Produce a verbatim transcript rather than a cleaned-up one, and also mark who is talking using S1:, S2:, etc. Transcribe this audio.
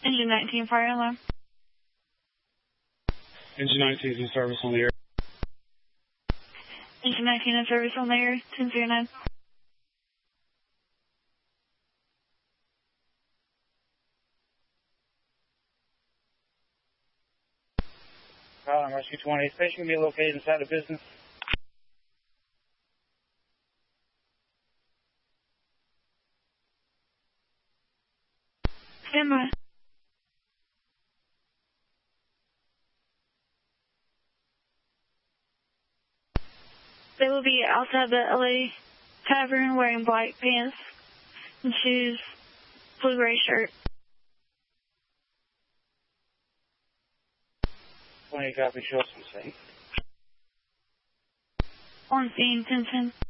S1: Engine nineteen, fire alarm.
S2: Engine nineteen is in service on the air.
S1: Engine nineteen in service on the air, ten zero nine.
S2: Pilot Rescue twenty-eight, station can be located inside the business.
S1: Stand by. They will be outside the L A Tavern wearing black pants and shoes, blue-gray shirt.
S2: twenty-eight copy, show us some scene.
S1: On scene, ten ten.